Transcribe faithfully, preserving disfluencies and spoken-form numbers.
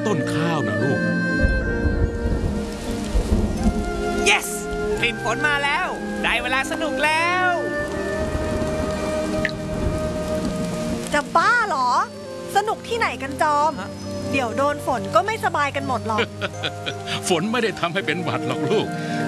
ต้นข้าวนะลูก yes กลิ่นฝนมาแล้วได้เวลาสนุกแล้วจะบ้าเหรอสนุกที่ไหนกันจอมเดี๋ยวโดนฝนก็ไม่สบายกันหมดหรอกฝนไม่ได้ทำให้เป็นหวัดหรอกลูก